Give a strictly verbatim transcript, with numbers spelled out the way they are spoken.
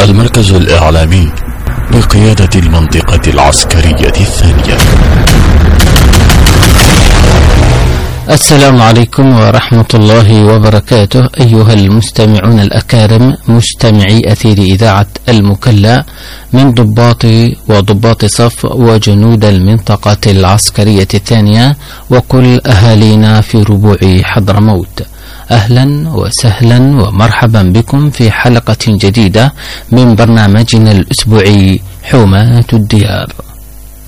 المركز الإعلامي بقيادة المنطقة العسكرية الثانية. السلام عليكم ورحمة الله وبركاته، أيها المستمعون الأكارم، مستمعي أثير إذاعة المكلا من ضباط وضباط صف وجنود المنطقة العسكرية الثانية وكل أهالينا في ربوع حضرموت. أهلا وسهلا ومرحبا بكم في حلقة جديدة من برنامجنا الأسبوعي حومات الديار.